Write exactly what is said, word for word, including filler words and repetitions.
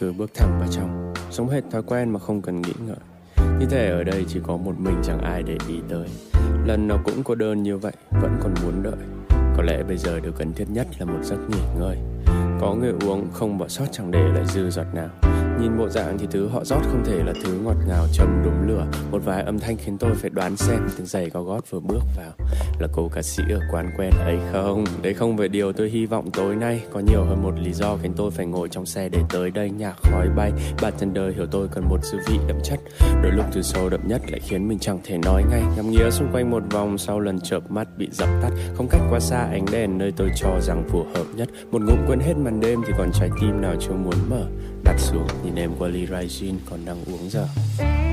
cứ bước thẳng vào trong, sống hết thói quen mà không cần nghĩ ngợi. Như thể ở đây chỉ có một mình chẳng ai để ý tới. Lần nào cũng cô đơn như vậy, vẫn còn muốn đợi. Có lẽ bây giờ điều cần thiết nhất là một giấc nghỉ ngơi. Có người uống không bỏ sót chẳng để lại dư giọt nào. Nhìn bộ dạng thì thứ họ rót không thể là thứ ngọt ngào châm đúng lửa. Một vài âm thanh khiến tôi phải đoán xem từng giày có gót vừa bước vào là cô ca sĩ ở quán quen ấy không. Đấy không phải điều tôi hy vọng tối nay. Có nhiều hơn một lý do khiến tôi phải ngồi trong xe để tới đây. Nhạc khói bay, bartender hiểu tôi cần một dư vị đậm chất. Đôi lúc từ sâu đậm nhất lại khiến mình chẳng thể nói ngay. Ngắm nghía xung quanh một vòng sau lần chợp mắt bị dập tắt. Không cách quá xa ánh đèn nơi tôi cho rằng phù hợp nhất. Một ngụm quên hết màn đêm thì còn trái tim nào chưa muốn mở. Đặt xuống nhìn em qua ly Rising còn đang uống giờ.